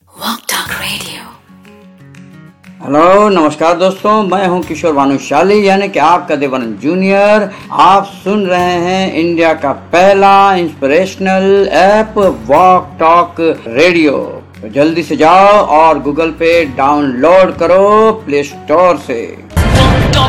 Hello नमस्कार दोस्तों, मैं हूं किशोर भानुशाली यानी कि आपका देवानंद जूनियर। आप सुन रहे हैं इंडिया का पहला inspirational app walk talk radio. तो जल्दी से जाओ और गूगल पे डाउनलोड करो प्ले स्टोर से।